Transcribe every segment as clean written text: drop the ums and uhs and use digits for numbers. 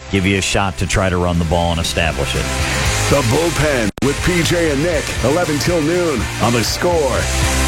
give you a shot to try to run the ball and establish it. The Bullpen with PJ and Nick, 11 till noon on The Score.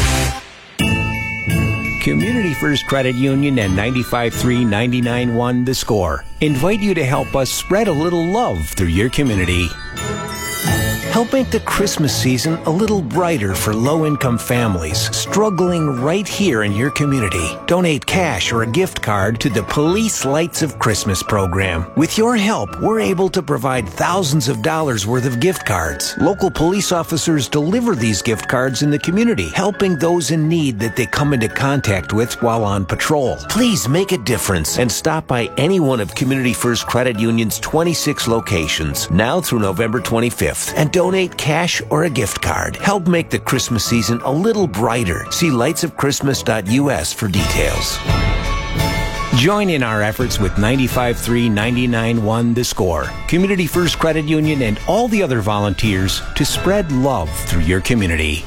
Community First Credit Union and 95.3 99.1 The Score invite you to help us spread a little love through your community. Help make the Christmas season a little brighter for low-income families struggling right here in your community. Donate cash or a gift card to the Police Lights of Christmas program. With your help, we're able to provide thousands of dollars worth of gift cards. Local police officers deliver these gift cards in the community, helping those in need that they come into contact with while on patrol. Please make a difference and stop by any one of Community First Credit Union's 26 locations now through November 25th and donate cash or a gift card. Help make the Christmas season a little brighter. See lightsofchristmas.us for details. Join in our efforts with 95.3 99.1 The Score, Community First Credit Union, and all the other volunteers to spread love through your community.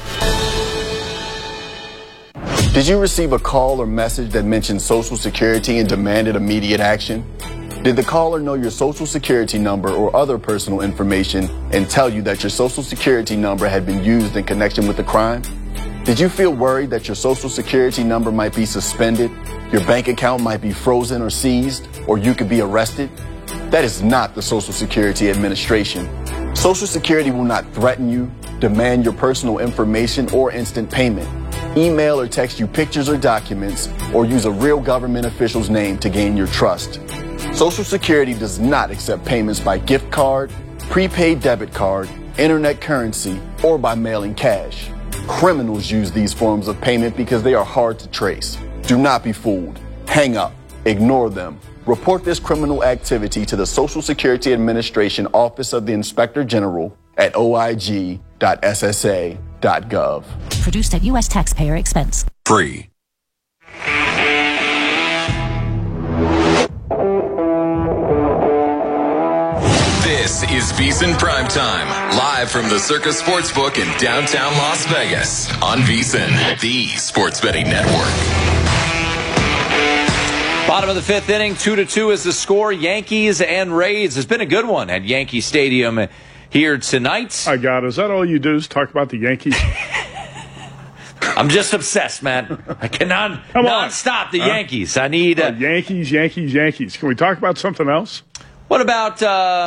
Did you receive a call or message that mentioned Social Security and demanded immediate action? Did the caller know your Social Security number or other personal information and tell you that your Social Security number had been used in connection with the crime? Did you feel worried that your Social Security number might be suspended, your bank account might be frozen or seized, or you could be arrested? That is not the Social Security Administration. Social Security will not threaten you, demand your personal information or instant payment, email or text you pictures or documents, or use a real government official's name to gain your trust. Social Security does not accept payments by gift card, prepaid debit card, internet currency, or by mailing cash. Criminals use these forms of payment because they are hard to trace. Do not be fooled. Hang up. Ignore them. Report this criminal activity to the Social Security Administration Office of the Inspector General at oig.ssa.gov. Produced at U.S. taxpayer expense. Free. This is VSiN Primetime, live from the Circus Sportsbook in downtown Las Vegas on VSiN, the sports betting network. Bottom of the fifth inning, 2-2 is the score. Yankees and Rays. It's been a good one at Yankee Stadium here tonight. I got it. Is that all you do is talk about the Yankees? I'm just obsessed, man. I cannot stop the Yankees. I need... Yankees. Can we talk about something else? What about...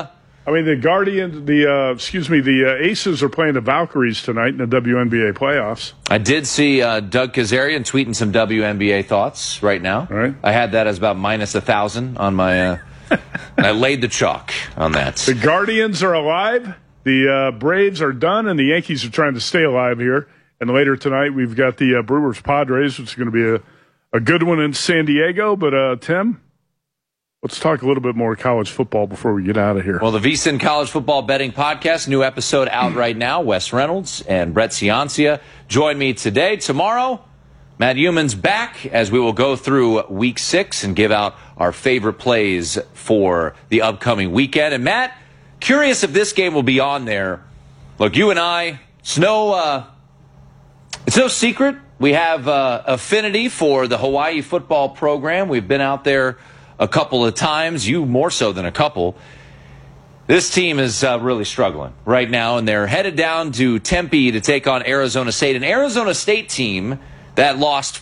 the Aces are playing the Valkyries tonight in the WNBA playoffs. I did see Doug Kazarian tweeting some WNBA thoughts right now. All right. I had that as about minus 1,000 on my... I laid the chalk on that. The Guardians are alive. The Braves are done, and the Yankees are trying to stay alive here. And later tonight, we've got the Brewers-Padres, which is going to be a good one in San Diego. But, Tim, let's talk a little bit more college football before we get out of here. Well, the VSiN College Football Betting Podcast, new episode out right now. Wes Reynolds and Brett Ciancia join me today. Tomorrow, Matt Human's back as we will go through Week 6 and give out our favorite plays for the upcoming weekend. And, Matt, curious if this game will be on there. Look, you and I, it's no secret. We have affinity for the Hawaii football program. We've been out there a couple of times, you more so than a couple. This team is really struggling right now, and they're headed down to Tempe to take on Arizona State. An Arizona State team that lost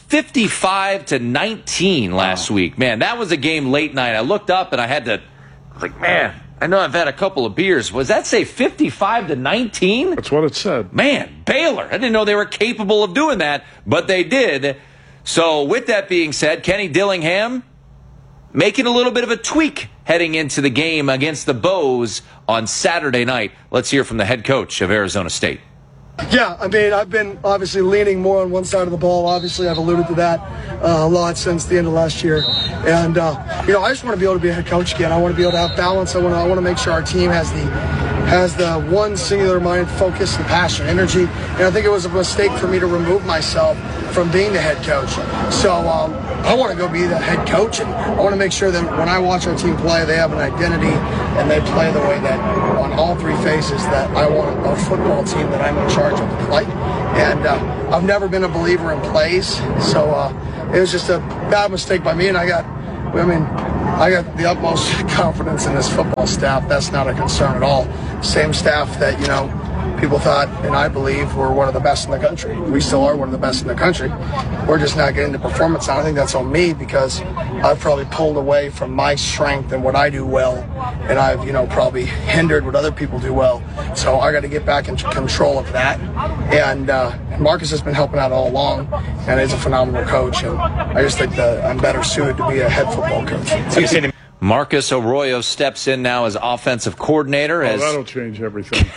55-19 last week. Man, that was a game late night. I looked up, and I was like, man, I know I've had a couple of beers. Was that say 55-19? That's what it said. Man, Baylor. I didn't know they were capable of doing that, but they did. So with that being said, Kenny Dillingham making a little bit of a tweak heading into the game against the Bows on Saturday night. Let's hear from the head coach of Arizona State. Yeah, I mean, I've been obviously leaning more on one side of the ball. Obviously, I've alluded to that a lot since the end of last year. And, I just want to be able to be a head coach again. I want to be able to have balance. I want to make sure our team has the one singular-minded focus and passion, energy. And I think it was a mistake for me to remove myself from being the head coach. So I want to go be the head coach, and I want to make sure that when I watch our team play, they have an identity and they play the way that on all three phases that I want a football team that I'm in charge of to play. And I've never been a believer in plays, so it was just a bad mistake by me. And I got the utmost confidence in this football staff. That's not a concern at all. Same staff that, people thought, and I believe, we're one of the best in the country. We still are one of the best in the country. We're just not getting the performance. I think that's on me because I've probably pulled away from my strength and what I do well, and I've, probably hindered what other people do well. So I got to get back into control of that. And Marcus has been helping out all along, and he's a phenomenal coach. And I just think that I'm better suited to be a head football coach. Marcus Arroyo steps in now as offensive coordinator. That'll change everything.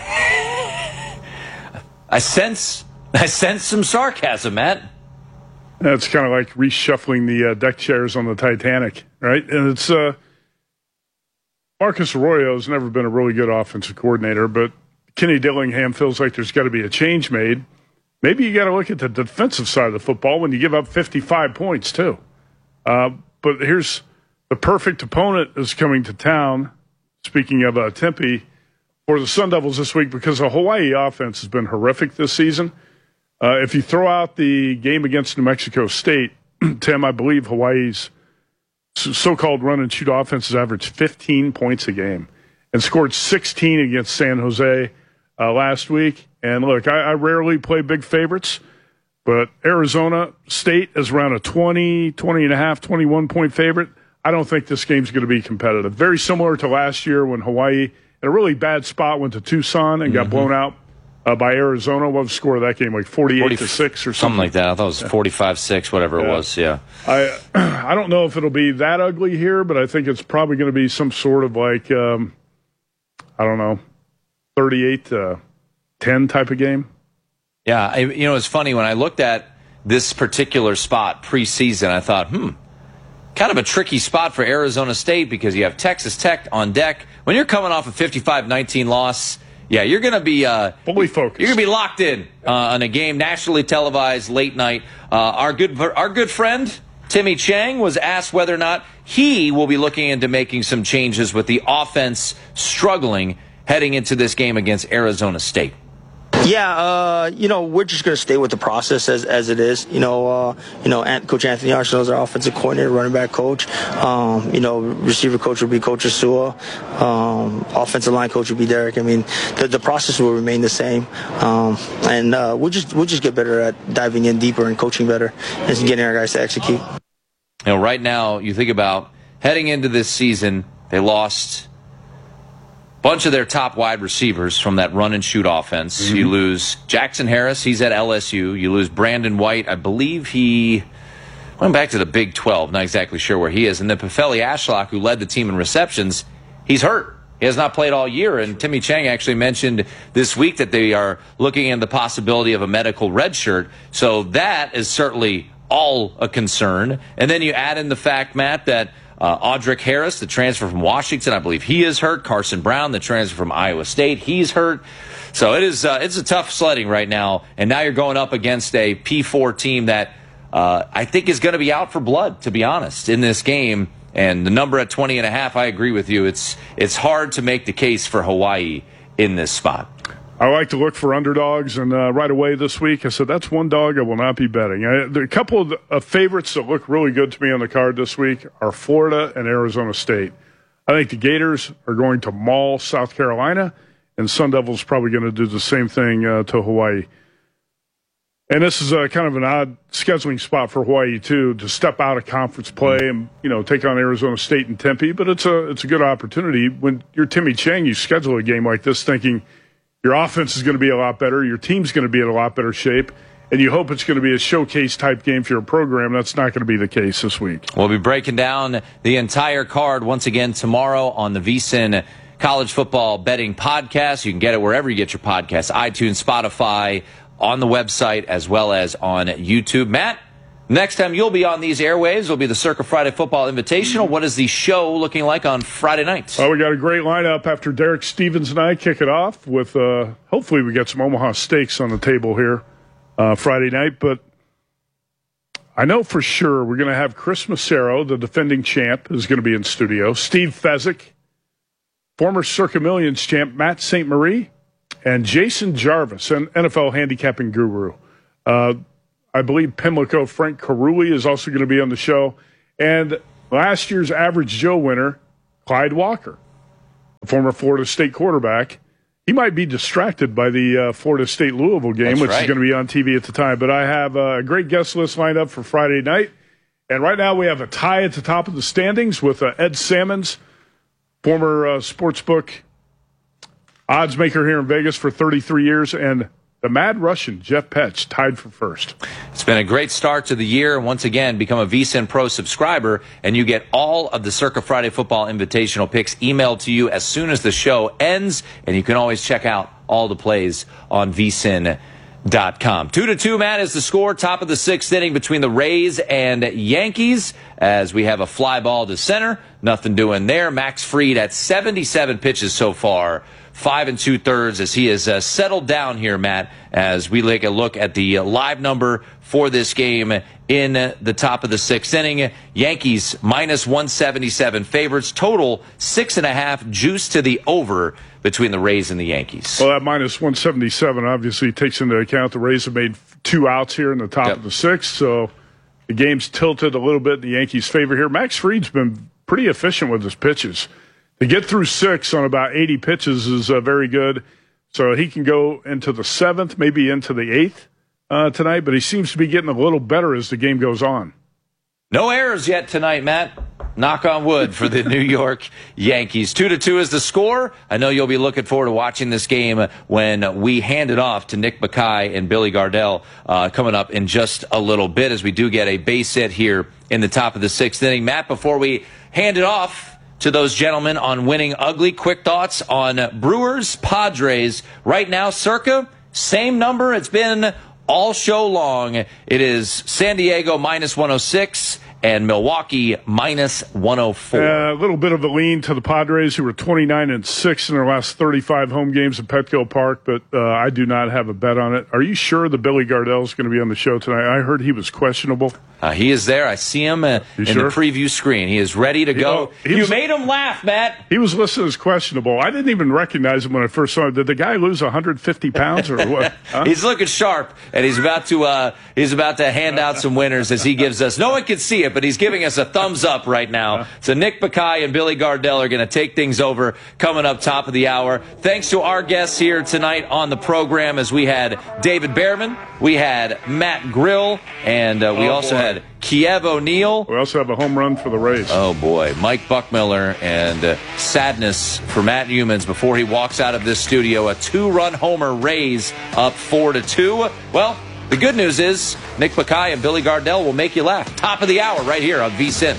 I sense some sarcasm, Matt. That's kind of like reshuffling the deck chairs on the Titanic, right? And it's Marcus Arroyo's never been a really good offensive coordinator, but Kenny Dillingham feels like there's got to be a change made. Maybe you got to look at the defensive side of the football when you give up 55 points too. But here's the perfect opponent is coming to town. Speaking of Tempe. For the Sun Devils this week, because the Hawaii offense has been horrific this season. If you throw out the game against New Mexico State, Tim, I believe Hawaii's so-called run-and-shoot offense has averaged 15 points a game and scored 16 against San Jose last week. And look, I rarely play big favorites, but Arizona State is around a 20 and a half, 21-point favorite. I don't think this game's going to be competitive. Very similar to last year when Hawaii – in a really bad spot, went to Tucson and got blown out by Arizona. What was the score of that game? Like 48-6 or something? Something like that. I thought it was 45-6, whatever it was, yeah. I don't know if it'll be that ugly here, but I think it's probably going to be some sort of like, 38-10 type of game. Yeah, it's funny. When I looked at this particular spot preseason, I thought, kind of a tricky spot for Arizona State because you have Texas Tech on deck. When you're coming off a 55-19 loss, you're going to be fully focused. You're going to be locked in on a game, nationally televised, late night. Our good friend Timmy Chang was asked whether or not he will be looking into making some changes with the offense struggling heading into this game against Arizona State. Yeah, we're just going to stay with the process as it is. Coach Anthony Arsenal is our offensive coordinator, running back coach. Receiver coach will be Coach Asua. Offensive line coach will be Derek. I mean, the process will remain the same. And we'll just get better at diving in deeper and coaching better and getting our guys to execute. Right now, you think about heading into this season, they lost bunch of their top wide receivers from that run-and-shoot offense. Mm-hmm. You lose Jackson Harris. He's at LSU. You lose Brandon White. I believe he went back to the Big 12. Not exactly sure where he is. And then Pefeli Ashlock, who led the team in receptions, he's hurt. He has not played all year. And Timmy Chang actually mentioned this week that they are looking into the possibility of a medical redshirt. So that is certainly all a concern. And then you add in the fact, Matt, that Audric Harris, the transfer from Washington, I believe he is hurt. Carson Brown, the transfer from Iowa State, he's hurt. So it's a tough sledding right now. And now you're going up against a P4 team that I think is going to be out for blood, to be honest, in this game. And the number at 20.5, I agree with you. It's hard to make the case for Hawaii in this spot. I like to look for underdogs, and right away this week I said that's one dog I will not be betting. A couple of favorites that look really good to me on the card this week are Florida and Arizona State. I think the Gators are going to maul South Carolina, and Sun Devils probably going to do the same thing to Hawaii. And this is kind of an odd scheduling spot for Hawaii, too, to step out of conference play and, take on Arizona State and Tempe. But it's a good opportunity. When you're Timmy Chang, you schedule a game like this thinking your offense is going to be a lot better, your team's going to be in a lot better shape, and you hope it's going to be a showcase-type game for your program. That's not going to be the case this week. We'll be breaking down the entire card once again tomorrow on the VSiN College Football Betting Podcast. You can get it wherever you get your podcasts, iTunes, Spotify, on the website, as well as on YouTube. Matt, next time you'll be on these airwaves will be the Circa Friday Football Invitational. What is the show looking like on Friday night? Oh, we got a great lineup after Derek Stevens and I kick it off with, hopefully we get some Omaha steaks on the table here Friday night. But I know for sure we're going to have Chris Massaro, the defending champ, is going to be in studio. Steve Fezzik, former Circa Millions champ Matt St. Marie, and Jason Jarvis, an NFL handicapping guru. I believe Pimlico Frank Caruli is also going to be on the show. And last year's Average Joe winner, Clyde Walker, a former Florida State quarterback. He might be distracted by the Florida State-Louisville game, which is going to be on TV at the time. But I have a great guest list lined up for Friday night. And right now we have a tie at the top of the standings with Ed Salmons, former sportsbook odds maker here in Vegas for 33 years, and the Mad Russian, Jeff Petch, tied for first. It's been a great start to the year. And once again, become a VSiN Pro subscriber, and you get all of the Circa Friday Football Invitational picks emailed to you as soon as the show ends. And you can always check out all the plays on VSiN.com. 2-2, Matt, is the score. Top of the sixth inning between the Rays and Yankees as we have a fly ball to center. Nothing doing there. Max Fried at 77 pitches so far. 5 2/3 as he has settled down here, Matt, as we take a look at the live number for this game in the top of the sixth inning. Yankees minus 177 favorites. Total 6.5, juice to the over between the Rays and the Yankees. Well, that minus 177 obviously takes into account the Rays have made 2 outs here in the top of the sixth, so the game's tilted a little bit in the Yankees' favor here. Max Fried's been pretty efficient with his pitches. To get through 6 on about 80 pitches is very good. So he can go into the 7th, maybe into the 8th tonight, but he seems to be getting a little better as the game goes on. No errors yet tonight, Matt. Knock on wood for the New York Yankees. 2-2 is the score. I know you'll be looking forward to watching this game when we hand it off to Nick Bakay and Billy Gardell coming up in just a little bit as we do get a base hit here in the top of the sixth inning. Matt, before we hand it off to those gentlemen on winning ugly, quick thoughts on Brewers, Padres. Right now, Circa, same number. It's been all show long. It is San Diego minus 106 and Milwaukee minus 104. A little bit of a lean to the Padres, who were 29-6 in their last 35 home games at Petco Park, but I do not have a bet on it. Are you sure that Billy Gardell is going to be on the show tonight? I heard he was questionable. He is there. I see him in the preview screen. He is ready to go. You made him laugh, Matt. He was listed as questionable. I didn't even recognize him when I first saw him. Did the guy lose 150 pounds or what? Huh? He's looking sharp, and he's about to hand out some winners as he gives us. No one can see it, but he's giving us a thumbs up right now. So Nick Bakay and Billy Gardell are going to take things over coming up top of the hour. Thanks to our guests here tonight on the program, as we had David Behrman, we had Matt Grill, and we also had Kiev O'Neill. We also have a home run for the Rays. Oh, boy. Mike Buckmiller, and sadness for Matt Youmans before he walks out of this studio. A 2-run homer, Rays up 4-2. Well, the good news is Nick Bakay and Billy Gardell will make you laugh. Top of the hour right here on VSiN.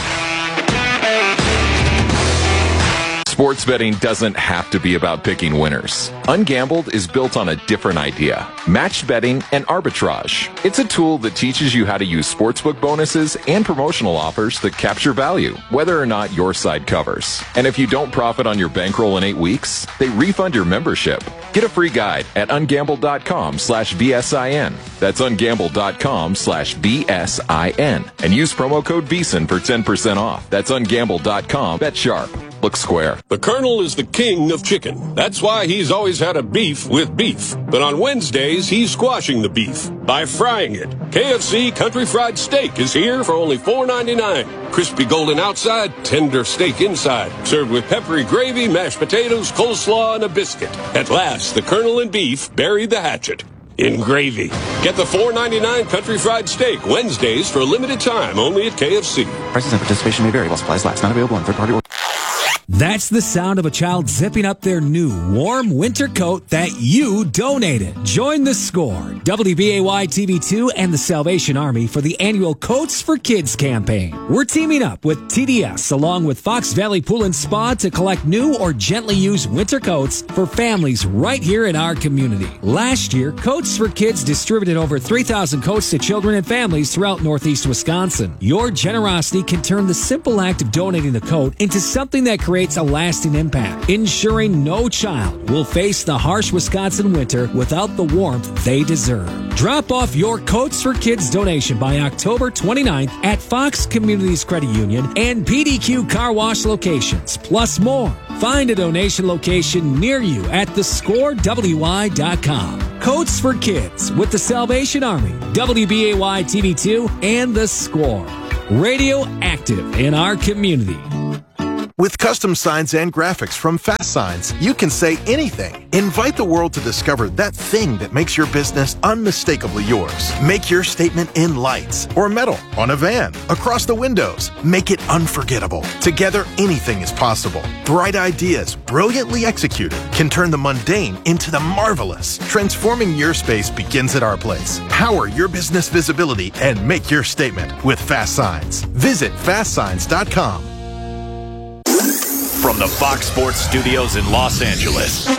Sports betting doesn't have to be about picking winners. Ungambled is built on a different idea: matched betting and arbitrage. It's a tool that teaches you how to use sportsbook bonuses and promotional offers that capture value, whether or not your side covers. And if you don't profit on your bankroll in 8 weeks, they refund your membership. Get a free guide at ungambled.com/BSIN. That's ungambled.com/BSIN. And use promo code VSiN for 10% off. That's ungambled.com. Bet sharp. Look square. The Colonel is the king of chicken. That's why he's always had a beef with beef. But on Wednesdays, he's squashing the beef by frying it. KFC Country Fried Steak is here for only $4.99. Crispy golden outside, tender steak inside. Served with peppery gravy, mashed potatoes, coleslaw, and a biscuit. At last, the Colonel and beef buried the hatchet in gravy. Get the $4.99 Country Fried Steak Wednesdays for a limited time only at KFC. Prices and participation may vary while supplies last. Not available on third-party orders. That's the sound of a child zipping up their new warm winter coat that you donated. Join the Score, WBAY TV2, and the Salvation Army for the annual Coats for Kids campaign. We're teaming up with TDS along with Fox Valley Pool and Spa to collect new or gently used winter coats for families right here in our community. Last year, Coats for Kids distributed over 3,000 coats to children and families throughout Northeast Wisconsin. Your generosity can turn the simple act of donating the coat into something that creates a lasting impact, ensuring no child will face the harsh Wisconsin winter without the warmth they deserve. Drop off your Coats for Kids donation by October 29th at Fox Communities Credit Union and PDQ Car Wash locations, plus more. Find a donation location near you at thescorewy.com. Coats for Kids with the Salvation Army, WBAY TV2, and The Score. radioactive in our community. With custom signs and graphics from Fast Signs, you can say anything. Invite the world to discover that thing that makes your business unmistakably yours. Make your statement in lights or metal, on a van, across the windows. Make it unforgettable. Together, anything is possible. Bright ideas, brilliantly executed, can turn the mundane into the marvelous. Transforming your space begins at our place. Power your business visibility and make your statement with Fast Signs. Visit fastsigns.com. From the Fox Sports Studios in Los Angeles,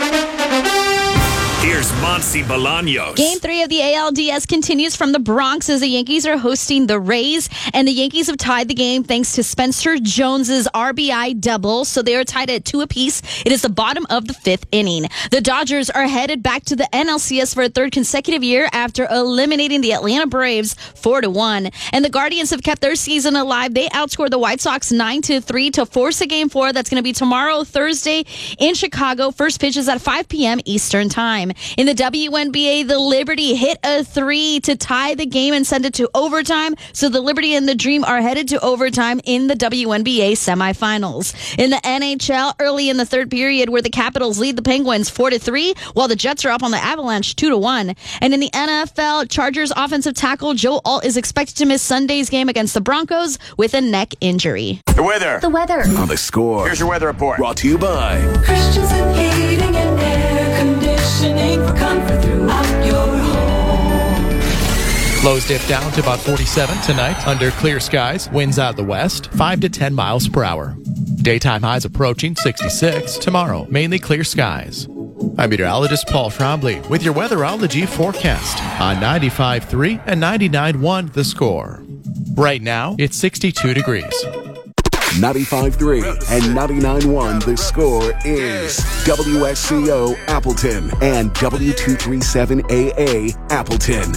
here's Monsi Bolaños. Game 3 of the ALDS continues from the Bronx as the Yankees are hosting the Rays, and the Yankees have tied the game thanks to Spencer Jones's RBI double, so they are tied at 2 apiece. It is the bottom of the 5th inning. The Dodgers are headed back to the NLCS for a 3rd consecutive year after eliminating the Atlanta Braves 4-1. And the Guardians have kept their season alive. They outscored the White Sox 9-3 to force a Game 4 that's going to be tomorrow, Thursday, in Chicago. First pitch is at 5 p.m. Eastern Time. In the WNBA, the Liberty hit a 3 to tie the game and send it to overtime. So the Liberty and the Dream are headed to overtime in the WNBA semifinals. In the NHL, early in the 3rd period, where the Capitals lead the Penguins 4-3, while the Jets are up on the Avalanche 2-1. And in the NFL, Chargers offensive tackle Joe Alt is expected to miss Sunday's game against the Broncos with a neck injury. The weather. The weather. On The Score. Here's your weather report. Brought to you by Christensen Heating and Air Conditioning for comfort throughout your home. Lows dip down to about 47 tonight under clear skies. Winds out of the west, 5 to 10 miles per hour. Daytime highs approaching 66. Tomorrow, mainly clear skies. I'm meteorologist Paul Trombley with your weatherology forecast on 95.3 and 99.1 The Score. Right now, it's 62 degrees. 95.3 and 99.1 The Score is WSCO Appleton and W237AA Appleton.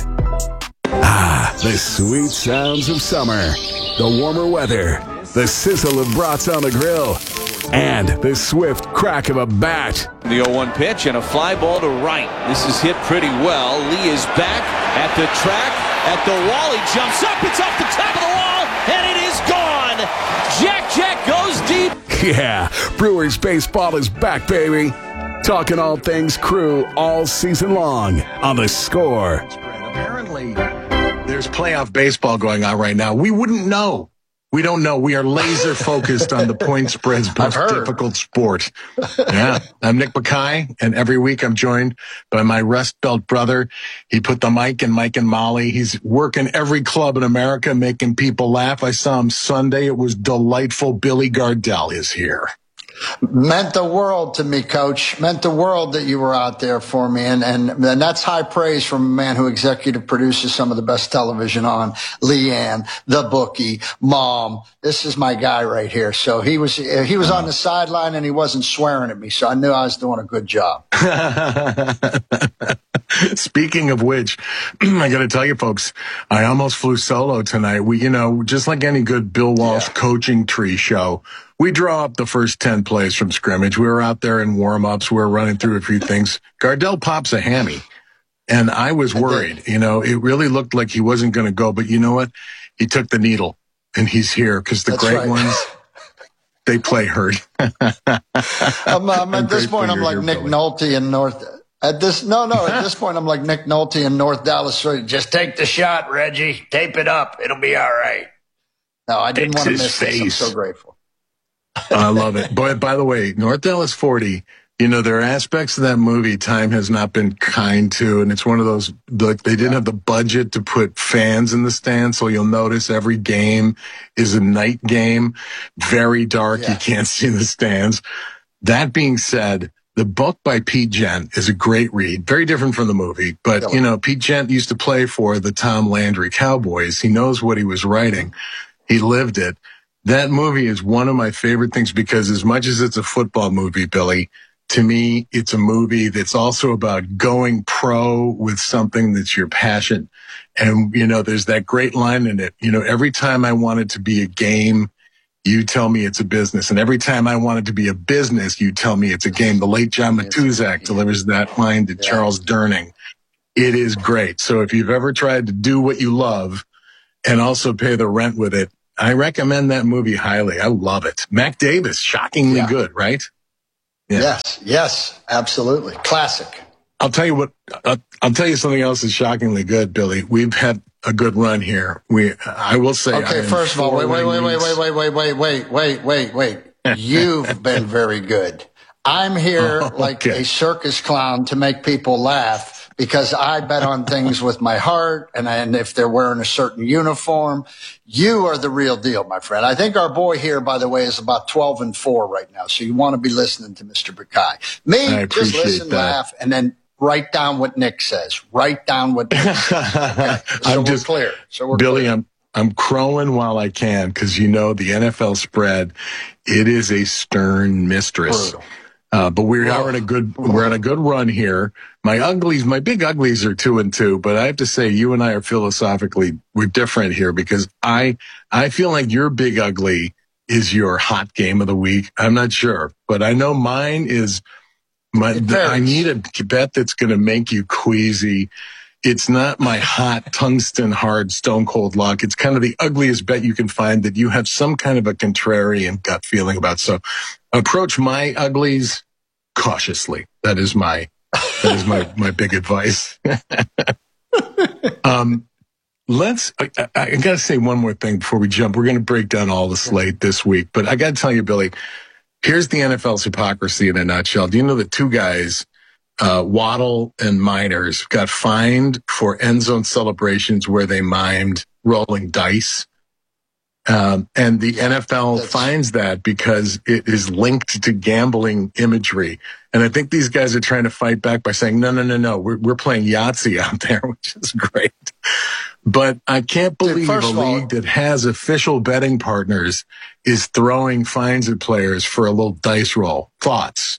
Ah, the sweet sounds of summer, the warmer weather, the sizzle of brats on the grill, and the swift crack of a bat. The 0-1 pitch and a fly ball to right. This is hit pretty well. Lee is back at the track, at the wall. He jumps up. It's off the top of the wall, and it is gone. Jack goes deep. Yeah, Brewers baseball is back, baby. Talking all things Crew all season long on The Score. Apparently, there's playoff baseball going on right now. We wouldn't know. We don't know. We are laser focused on the point spread's most difficult sport. Yeah. I'm Nick Bakay, and every week I'm joined by my Rust Belt brother. He put the mic in Mike and Molly. He's working every club in America, making people laugh. I saw him Sunday. It was delightful. Billy Gardell is here. Meant the world to me, Coach. Meant the world that you were out there for me. And that's high praise from a man who executive produces some of the best television on. Leanne, The Bookie, Mom. This is my guy right here. So he was on the sideline and he wasn't swearing at me. So I knew I was doing a good job. Speaking of which, I got to tell you, folks, I almost flew solo tonight. We, just like any good Bill Walsh coaching tree show, we draw up the first 10 plays from scrimmage. We were out there in warm-ups. We were running through a few things. Gardell pops a hammy, and I was worried. It really looked like he wasn't going to go, but you know what? He took the needle, and he's here because the great ones, they play hurt. At this point, I'm like Nick Nolte in North. At this point, I'm like Nick Nolte in North Dallas. So just take the shot, Reggie. Tape it up. It'll be all right. No, I didn't want to miss this. I'm so grateful. I love it. But by the way, North Dallas 40, there are aspects of that movie time has not been kind to, and it's one of those, like, they didn't have the budget to put fans in the stands, so you'll notice every game is a night game, very dark, you can't see the stands. That being said, the book by Pete Gent is a great read, very different from the movie, but, Pete Gent used to play for the Tom Landry Cowboys. He knows what he was writing. He lived it. That movie is one of my favorite things because as much as it's a football movie, Billy, to me, it's a movie that's also about going pro with something that's your passion. And, there's that great line in it. Every time I want it to be a game, you tell me it's a business. And every time I want it to be a business, you tell me it's a game. The late John Matuzak delivers that line to Charles Durning. It is great. So if you've ever tried to do what you love and also pay the rent with it, I recommend that movie highly. I love it. Mac Davis, shockingly good, right? Yeah. Yes, absolutely. Classic. I'll tell you what. I'll tell you something else that's shockingly good, Billy. We've had a good run here. I will say. Okay, first of all, wait. You've been very good. I'm here like a circus clown to make people laugh because I bet on things with my heart, and if they're wearing a certain uniform, you are the real deal, my friend. I think our boy here, by the way, is about 12-4 right now, so you want to be listening to Mr. Bakai. Me, just listen, laugh, and then write down what Nick says. Write down what Nick says. Okay. So we're clear. Billy, I'm crowing while I can because the NFL spread, it is a stern mistress. Brutal. But we're on a good run here. My big uglies are 2-2, but I have to say you and I are we're different here because I feel like your big ugly is your hot game of the week. I'm not sure, but I know mine is I need a bet that's going to make you queasy. It's not my hot, tungsten hard, stone cold lock. It's kind of the ugliest bet you can find that you have some kind of a contrarian gut feeling about. So approach my uglies cautiously. That is my big advice. I gotta say one more thing before we jump. We're going to break down all the slate this week, but I got to tell you, Billy, here's the NFL's hypocrisy in a nutshell. Do you know that two guys, Waddle and Miners, got fined for end zone celebrations where they mimed rolling dice? And the NFL finds that because it is linked to gambling imagery. And I think these guys are trying to fight back by saying, no. We're playing Yahtzee out there, which is great. But I can't believe a league that has official betting partners is throwing fines at players for a little dice roll. Thoughts?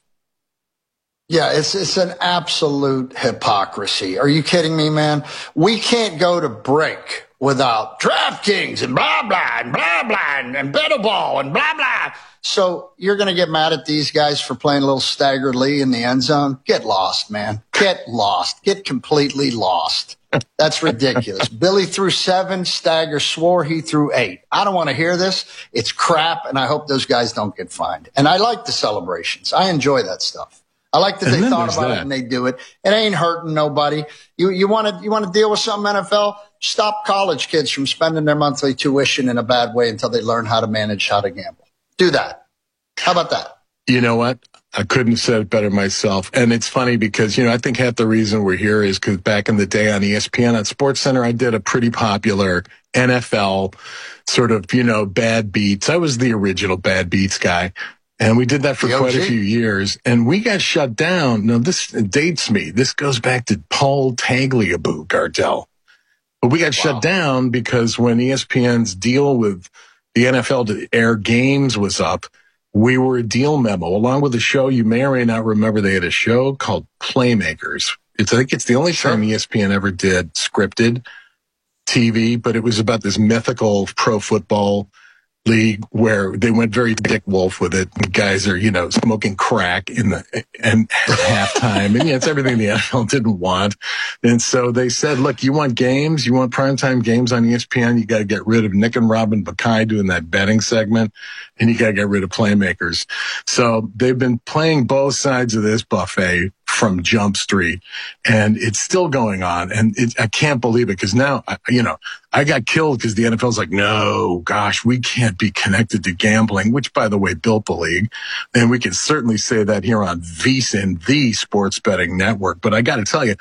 Yeah, it's an absolute hypocrisy. Are you kidding me, man? We can't go to break without DraftKings and blah, blah, and blah, blah, and Bettaball and blah, blah. So you're going to get mad at these guys for playing a little staggeredly in the end zone? Get lost, man. Get lost. Get completely lost. That's ridiculous. Billy threw 7. Stagger swore he threw 8. I don't want to hear this. It's crap, and I hope those guys don't get fined. And I like the celebrations. I enjoy that stuff. I like that they thought about it and they do it. It ain't hurting nobody. You want to deal with something, NFL? Stop college kids from spending their monthly tuition in a bad way until they learn how to manage how to gamble. Do that. How about that? You know what? I couldn't have said it better myself. And it's funny because, I think half the reason we're here is because back in the day on ESPN on SportsCenter, I did a pretty popular NFL sort of, bad beats. I was the original bad beats guy. And we did that for quite a few years. And we got shut down. Now, this dates me. This goes back to Paul Tagliabue, Gardell. But we got shut down because when ESPN's deal with the NFL to air games was up, we were a deal memo. Along with the show, you may or may not remember, they had a show called Playmakers. I think it's the only time ESPN ever did scripted TV, but it was about this mythical pro football league where they went very Dick Wolf with it. The guys are, smoking crack and at halftime. And it's everything the NFL didn't want. And so they said, look, you want games? You want primetime games on ESPN? You got to get rid of Nick and Robin Bakai doing that betting segment. And you got to get rid of Playmakers. So they've been playing both sides of this buffet from Jump Street, and it's still going on. And I can't believe it because now, I got killed because the NFL's like, no, gosh, we can't be connected to gambling, which, by the way, built the league. And we can certainly say that here on VSiN, the sports betting network. But I got to tell you,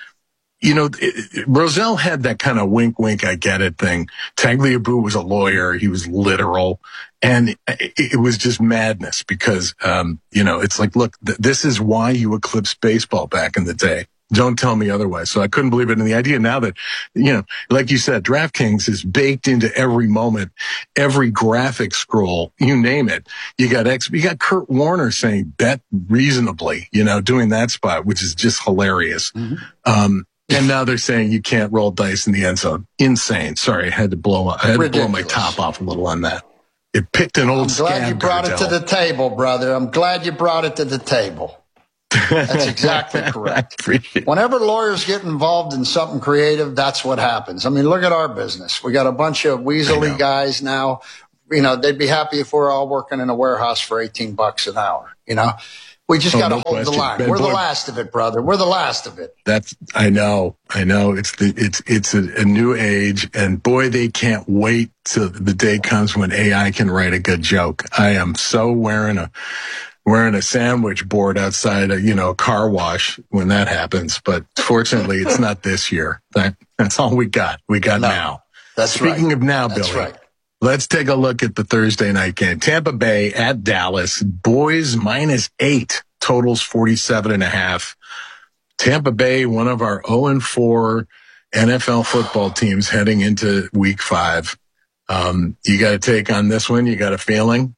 Rozelle had that kind of wink, wink, I get it thing. Tagliabue was a lawyer. He was literal. And it was just madness because, it's like, look, this is why you eclipsed baseball back in the day. Don't tell me otherwise. So I couldn't believe it. And the idea now that, like you said, DraftKings is baked into every moment, every graphic scroll, you name it. You got Kurt Warner saying bet reasonably, doing that spot, which is just hilarious. Mm-hmm. And now they're saying you can't roll dice in the end zone. Insane. Sorry, I had to blow my top off a little on that. It picked an old scab. I'm glad you brought it to the table, brother. I'm glad you brought it to the table. That's exactly correct. Whenever lawyers get involved in something creative, that's what happens. I mean, look at our business. We got a bunch of weaselly guys now. They'd be happy if we're all working in a warehouse for $18 an hour. We just got to hold the line. We're the last of it, brother. We're the last of it. I know. It's a new age, and boy, they can't wait till the day comes when AI can write a good joke. I am so wearing a sandwich board outside a car wash when that happens. But fortunately, it's not this year. That's all we got. We got now. That's right. Speaking of now, Billy. That's right. Let's take a look at the Thursday night game. Tampa Bay at Dallas. Boys -8. Totals 47.5. Tampa Bay, one of our 0-4 NFL football teams heading into week 5. You got a take on this one? You got a feeling?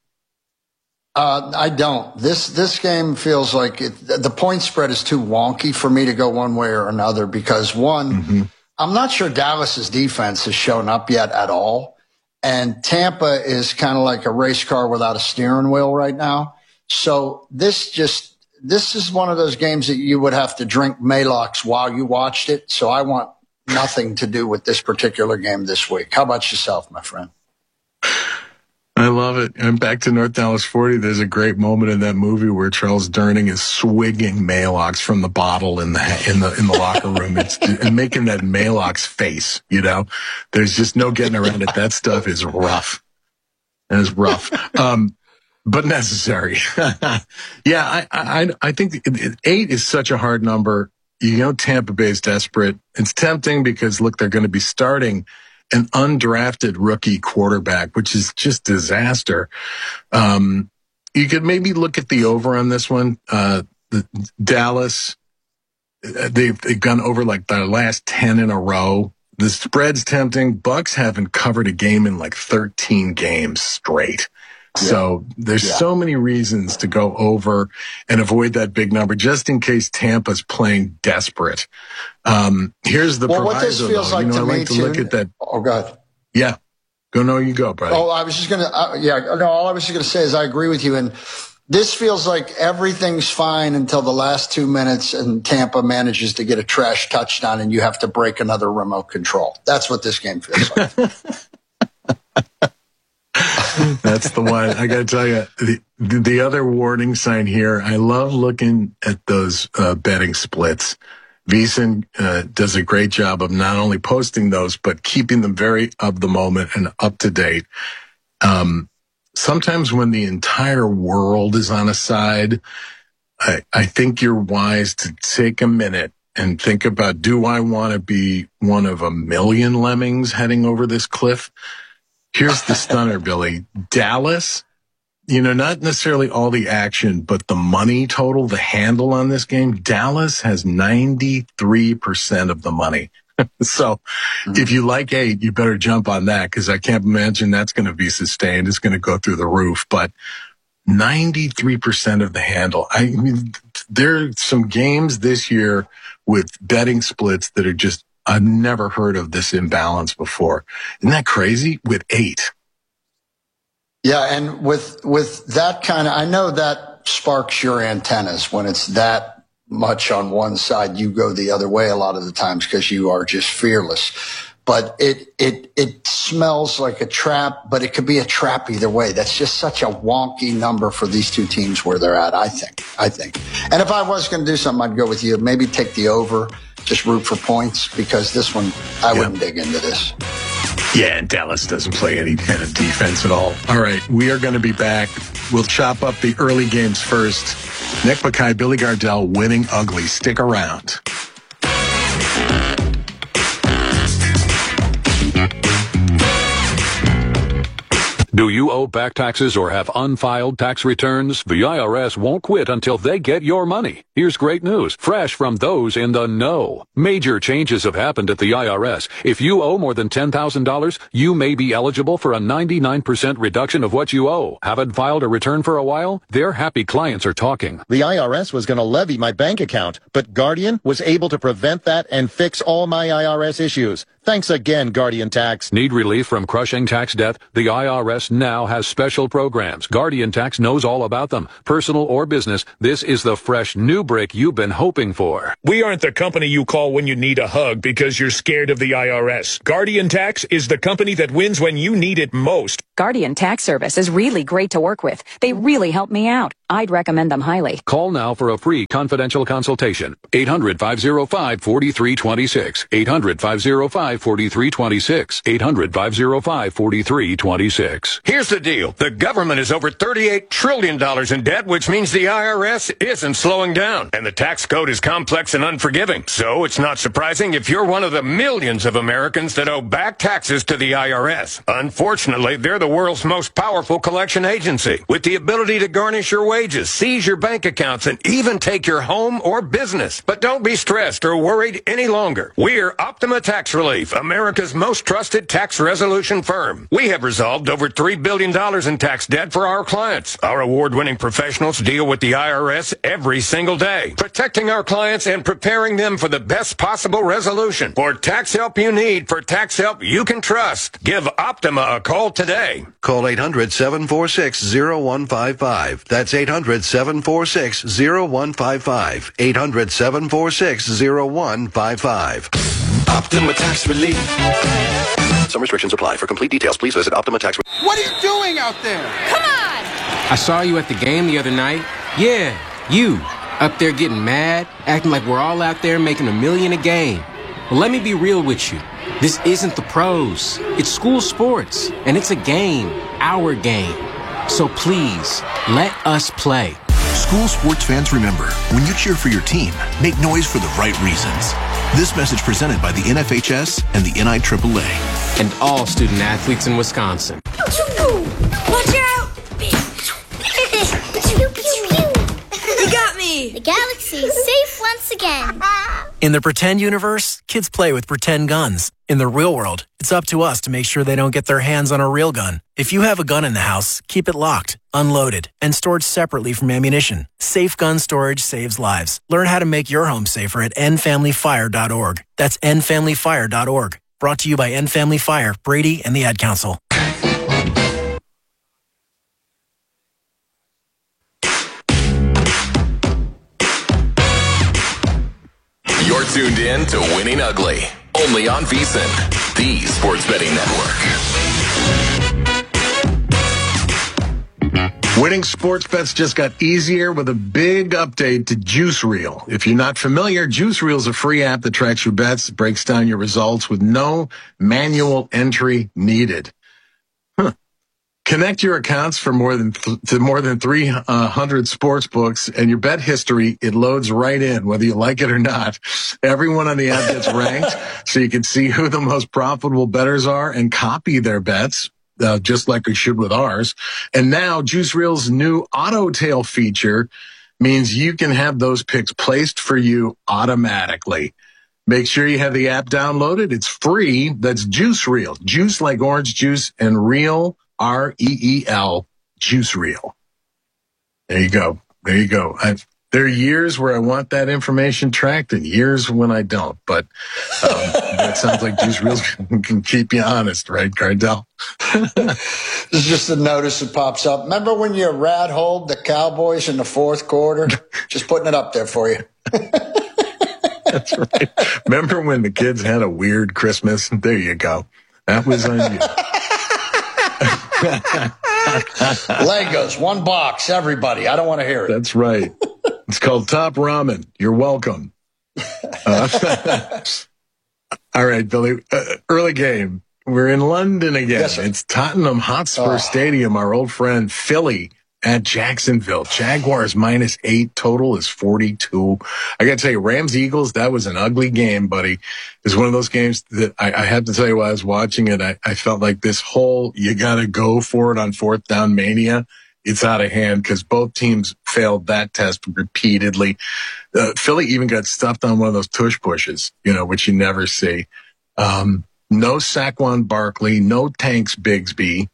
I don't. This game feels like the point spread is too wonky for me to go one way or another because I'm not sure Dallas's defense has shown up yet at all. And Tampa is kind of like a race car without a steering wheel right now. So this is one of those games that you would have to drink Maalox while you watched it. So I want nothing to do with this particular game this week. How about yourself, my friend? I love it. And back to North Dallas 40, there's a great moment in that movie where Charles Durning is swigging Maalox from the bottle in the locker room and making that Maalox face, There's just no getting around it. That stuff is rough. It is rough. But necessary. Yeah, I think 8 is such a hard number. Tampa Bay is desperate. It's tempting because, look, they're going to be starting an undrafted rookie quarterback, which is just disaster. You could maybe look at the over on this one. Dallas, they've gone over like their last 10 in a row. The spread's tempting. Bucks haven't covered a game in like 13 games straight. So there's so many reasons to go over and avoid that big number just in case Tampa's playing desperate. Here's the proviso, what this feels like to me, look at that. Oh, God. Yeah. You go, brother. Oh, I was just going to, all I was just going to say is I agree with you. And this feels like everything's fine until the last 2 minutes and Tampa manages to get a trash touchdown and you have to break another remote control. That's what this game feels like. That's the one. I got to tell you, the other warning sign here, I love looking at those betting splits. VSiN does a great job of not only posting those, but keeping them very of the moment and up to date. Sometimes when the entire world is on a side, I think you're wise to take a minute and think about, do I want to be one of a million lemmings heading over this cliff? Here's the stunner, Billy. Dallas, not necessarily all the action, but the money total, the handle on this game, Dallas has 93% of the money. So if you like 8, you better jump on that because I can't imagine that's going to be sustained. It's going to go through the roof, but 93% of the handle. I mean, there are some games this year with betting splits that are just, I've never heard of this imbalance before. Isn't that crazy? With 8. Yeah, and with that kind of, I know that sparks your antennas when it's that much on one side. You go the other way a lot of the times because you are just fearless. But it smells like a trap, but it could be a trap either way. That's just such a wonky number for these two teams where they're at, I think. And if I was going to do something, I'd go with you. Maybe take the over, just root for points, because this one, I wouldn't dig into this. Yeah, and Dallas doesn't play any kind of defense at all. All right, we are going to be back. We'll chop up the early games first. Nick Bakay, Billy Gardell, winning ugly. Stick around. Do you owe back taxes or have unfiled tax returns? The IRS won't quit until they get your money. Here's great news, fresh from those in the know. Major changes have happened at the IRS. If you owe more than $10,000, you may be eligible for a 99% reduction of what you owe. Haven't filed a return for a while? Their happy clients are talking. The IRS was going to levy my bank account, but Guardian was able to prevent that and fix all my IRS issues. Thanks again, Guardian Tax. Need relief from crushing tax debt? The IRS now has special programs. Guardian Tax knows all about them. Personal or business, this is the fresh new break you've been hoping for. We aren't the company you call when you need a hug because you're scared of the IRS. Guardian Tax is the company that wins when you need it most. Guardian Tax Service is really great to work with. They really help me out. I'd recommend them highly. Call now for a free confidential consultation. 800-505-4326. 800-505-4326. 800-505-4326. Here's the deal. The government is over $38 trillion in debt, which means the IRS isn't slowing down. And the tax code is complex and unforgiving. So it's not surprising if you're one of the millions of Americans that owe back taxes to the IRS. Unfortunately, they're the world's most powerful collection agency, with the ability to garnish your wages, seize your bank accounts, and even take your home or business. But don't be stressed or worried any longer. We're Optima Tax Relief, America's most trusted tax resolution firm. We have resolved over $3 billion in tax debt for our clients. Our award-winning professionals deal with the IRS every single day, protecting our clients and preparing them for the best possible resolution. For tax help you need, for tax help you can trust, give Optima a call today. Call 800-746-0155. That's 800-746-0155. 800-746-0155. Optima Tax Relief. Some restrictions apply. For complete details, please visit Optima Tax Relief. What are you doing out there? Come on! I saw you at the game the other night. Yeah, you. Up there getting mad, acting like we're all out there making $1 million a game. Well, let me be real with you. This isn't the pros. It's school sports, and it's a game, our game. So please, let us play. School sports fans, remember, when you cheer for your team, make noise for the right reasons. This message presented by the NFHS and the NIAAA. And all student athletes in Wisconsin. Watch out! You got me! The galaxy is safe once again. In the pretend universe, kids play with pretend guns. In the real world, it's up to us to make sure they don't get their hands on a real gun. If you have a gun in the house, keep it locked, unloaded, and stored separately from ammunition. Safe gun storage saves lives. Learn how to make your home safer at endfamilyfire.org. That's endfamilyfire.org. Brought to you by End Family Fire, Brady, and the Ad Council. You're tuned in to Winning Ugly, only on VSiN, the sports betting network. Winning sports bets just got easier with a big update to Juice Reel. If you're not familiar, Juice Reel is a free app that tracks your bets, breaks down your results with no manual entry needed. Connect your accounts for more than 300 sports books and your bet history. It loads right in, whether you like it or not. Everyone on the app gets ranked, so you can see who the most profitable bettors are and copy their bets, just like we should with ours. And now Juice Reel's new Auto Tail feature means you can have those picks placed for you automatically. Make sure you have the app downloaded. It's free. That's Juice Reel. Juice like orange juice and Reel, R-E-E-L, Juice Reel. There you go. There you go. There are years where I want that information tracked and years when I don't. But that sounds like Juice Reel can keep you honest, right, Cardell? This is just a notice that pops up. Remember when you rat-holed the Cowboys in the fourth quarter? Just putting it up there for you. That's right. Remember when the kids had a weird Christmas? There you go. That was on you. Legos, one box, everybody. I don't want to hear it. That's right. It's called Top Ramen. You're welcome. All right, Billy. Early game. We're in London again. Yes, it's Tottenham Hotspur Stadium. Our old friend Philly at Jacksonville. Jaguars -8. Total is 42. I got to tell you, Rams-Eagles, that was an ugly game, buddy. It's one of those games that I have to tell you while I was watching it, I felt like this whole you got to go for it on fourth down mania, it's out of hand because both teams failed that test repeatedly. Philly even got stuffed on one of those tush pushes, which you never see. No Saquon Barkley, no Tank Bigsby.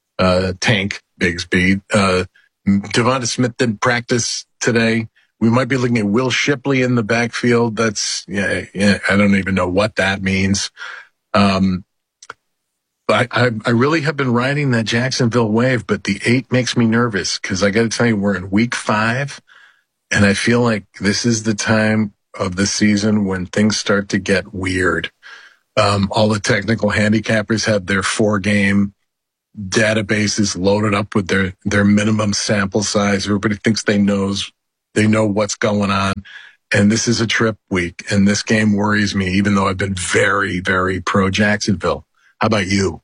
Devonta Smith didn't practice today. We might be looking at Will Shipley in the backfield. That's, I don't even know what that means. I really have been riding that Jacksonville wave, but the 8 makes me nervous because I got to tell you, we're in week 5, and I feel like this is the time of the season when things start to get weird. All the technical handicappers have their 4-game databases loaded up with their minimum sample size. Everybody thinks they know what's going on. And this is a trip week, and this game worries me, even though I've been very, very pro Jacksonville. How about you?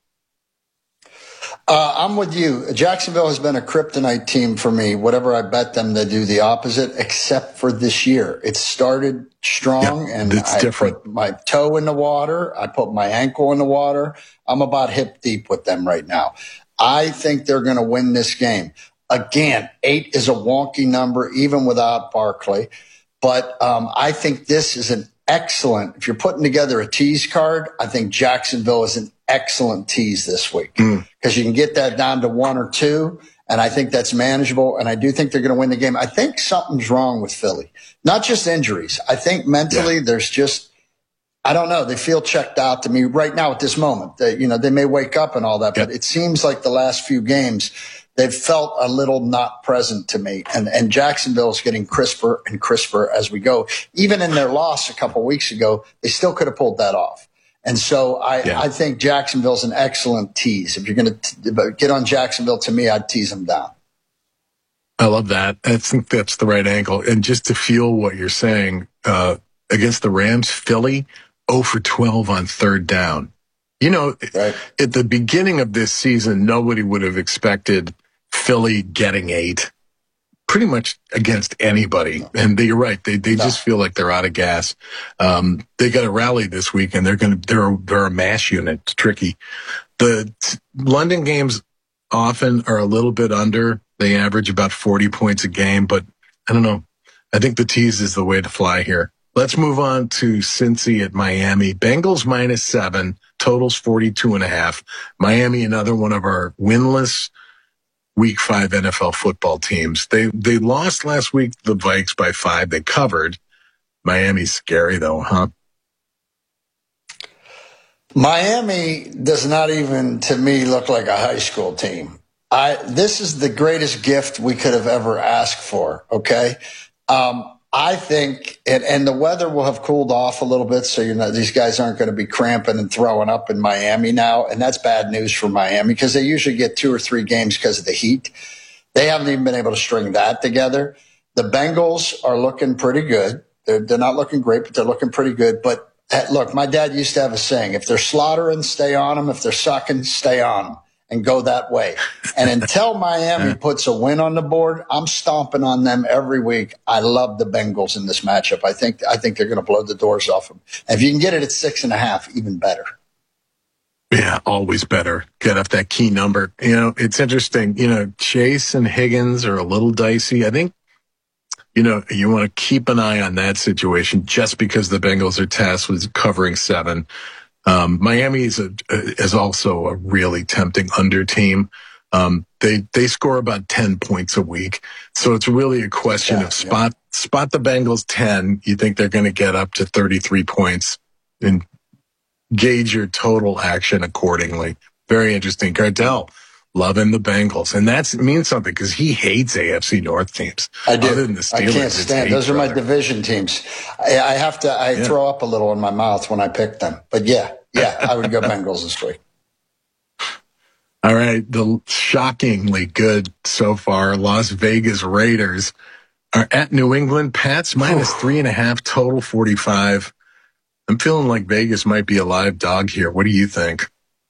I'm with you. Jacksonville has been a kryptonite team for me. Whatever I bet them, they do the opposite, except for this year. It started strong, and I put my toe in the water. I put my ankle in the water. I'm about hip deep with them right now. I think they're going to win this game. Again, 8 is a wonky number, even without Barkley. But I think this is an excellent, if you're putting together a tease card, I think Jacksonville is an excellent tease this week because you can get that down to 1 or 2, and I think that's manageable, and I do think they're going to win the game. I think something's wrong with Philly, not just injuries. I think mentally there's just, I don't know, they feel checked out to me right now at this moment. They may wake up and all that, but it seems like the last few games they've felt a little not present to me. And Jacksonville is getting crisper and crisper as we go. Even in their loss a couple weeks ago, they still could have pulled that off. And so I think Jacksonville's an excellent tease. If you're going to get on Jacksonville, to me, I'd tease them down. I love that. I think that's the right angle. And just to feel what you're saying, against the Rams, Philly, 0 for 12 on 3rd down. At the beginning of this season, nobody would have expected Philly getting 8 pretty much against anybody. And you're right. They just feel like they're out of gas. They got to rally this week, and they're a mash unit. It's tricky. The London games often are a little bit under. They average about 40 points a game, but I don't know. I think the tease is the way to fly here. Let's move on to Cincy at Miami. Bengals -7, totals 42.5. Miami, another one of our winless Week 5 NFL football teams. They lost last week to the Vikes by 5. They covered. Miami's scary though, huh? Miami does not even, to me, look like a high school team. This is the greatest gift we could have ever asked for, okay? I think, and the weather will have cooled off a little bit, so these guys aren't going to be cramping and throwing up in Miami now, and that's bad news for Miami because they usually get 2 or 3 games because of the heat. They haven't even been able to string that together. The Bengals are looking pretty good. They're not looking great, but they're looking pretty good. But look, my dad used to have a saying: if they're slaughtering, stay on them. If they're sucking, stay on them. And go that way. And until Miami puts a win on the board, I'm stomping on them every week. I love the Bengals in this matchup. I think they're going to blow the doors off them. And if you can get it at 6.5, even better. Yeah, always better. Get up that key number. It's interesting. Chase and Higgins are a little dicey. I think, you want to keep an eye on that situation just because the Bengals are tasked with covering 7. Miami is also a really tempting under team. They score about 10 points a week. So it's really a question of spot the Bengals 10. You think they're going to get up to 33 points and gauge your total action accordingly. Very interesting. Gardell loving the Bengals. And that means something because he hates AFC North teams. I do. Other than the Steelers, I can't stand. Those are my division teams. I throw up a little in my mouth when I pick them. But yeah, I would go Bengals this week. All right. The shockingly good so far Las Vegas Raiders are at New England. Pats -3.5, total 45. I'm feeling like Vegas might be a live dog here. What do you think?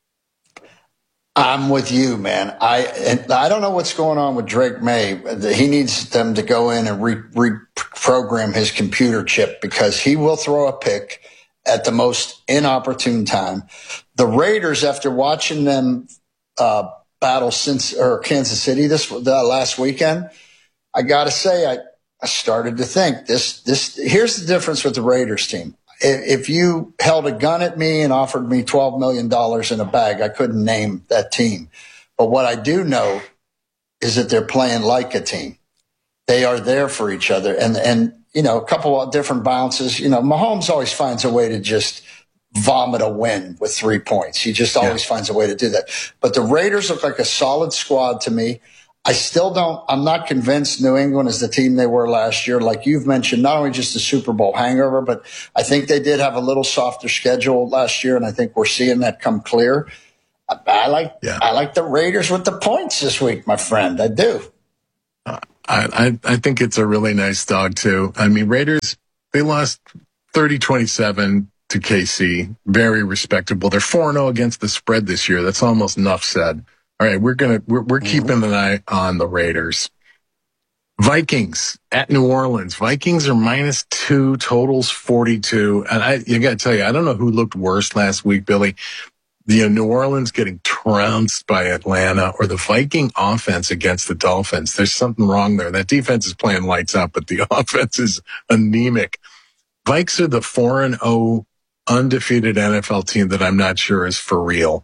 I'm with you, man. I don't know what's going on with Drake May. He needs them to go in and reprogram his computer chip because he will throw a pick at the most inopportune time. The Raiders, after watching them battle Kansas City last weekend, I got to say I started to think this. Here's the difference with the Raiders team. If you held a gun at me and offered me $12 million in a bag, I couldn't name that team. But what I do know is that they're playing like a team. They are there for each other. And a couple of different bounces. Mahomes always finds a way to just vomit a win with 3 points. He just always finds a way to do that. But the Raiders look like a solid squad to me. I'm not convinced New England is the team they were last year. Like you've mentioned, not only just the Super Bowl hangover, but I think they did have a little softer schedule last year, and I think we're seeing that come clear. I like the Raiders with the points this week, my friend. I do. I think it's a really nice dog, too. I mean, Raiders, they lost 30-27 to KC. Very respectable. They're 4-0 against the spread this year. That's almost enough said. All right, we're keeping an eye on the Raiders. Vikings at New Orleans. Vikings are -2, totals 42. And you got to tell you, I don't know who looked worse last week, Billy. New Orleans getting trounced by Atlanta, or the Viking offense against the Dolphins. There's something wrong there. That defense is playing lights out, but the offense is anemic. Vikes are the 4-0 undefeated NFL team that I'm not sure is for real.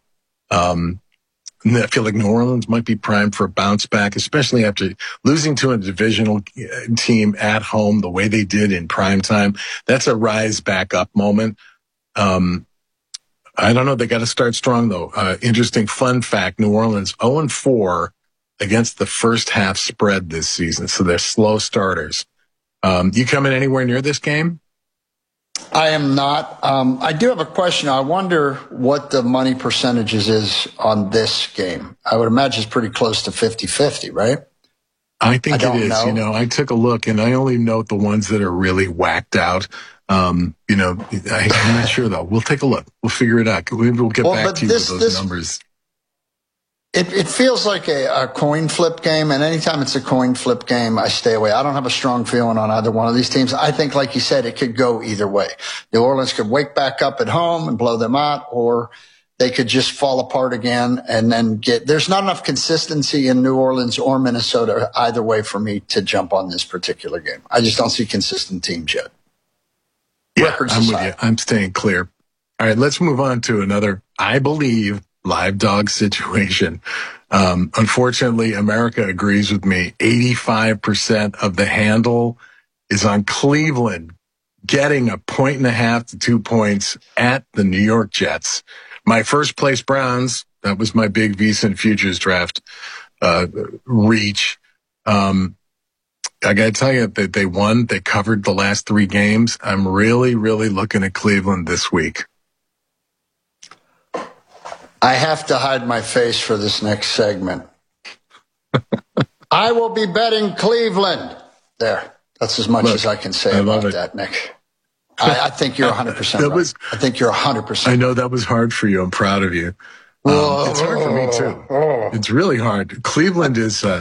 I feel like New Orleans might be primed for a bounce back, especially after losing to a divisional team at home the way they did in prime time. That's a rise back up moment. I don't know. They got to start strong, though. Interesting fun fact, New Orleans 0-4 against the first half spread this season, so they're slow starters. You coming anywhere near this game? I am not. I do have a question. I wonder what the money percentages is on this game. I would imagine it's pretty close to 50-50, right? I think it is. I took a look, and I only note the ones that are really whacked out. I'm not sure, though. We'll take a look. We'll figure it out. We'll get back to you with those numbers. It feels like a coin flip game, and anytime it's a coin flip game, I stay away. I don't have a strong feeling on either one of these teams. I think, like you said, it could go either way. New Orleans could wake back up at home and blow them out, or they could just fall apart again and then there's not enough consistency in New Orleans or Minnesota either way for me to jump on this particular game. I just don't see consistent teams yet. Yeah, I'm with you. I'm staying clear. All right, let's move on to another, I believe, live dog situation. Unfortunately, America agrees with me. 85% of the handle is on Cleveland getting 1.5 to 2 points at the New York Jets. My first place Browns, that was my big VSiN futures draft reach. I got to tell you that they won. They covered the last 3 games. I'm really, really looking at Cleveland this week. I have to hide my face for this next segment. I will be betting Cleveland. There. That's as much as I can say about that, Nick. I think you're 100% right. I think you're 100%. I know that was hard for you. I'm proud of you. It's hard for me too. It's really hard. Cleveland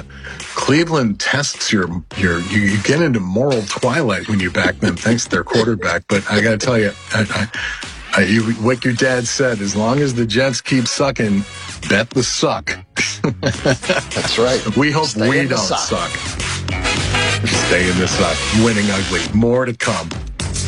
tests you get into moral twilight when you back them, thanks to their quarterback. But I got to tell you, what your dad said, as long as the Jets keep sucking, bet the suck. That's right. We hope we don't suck. Stay in the suck. Winning ugly. More to come.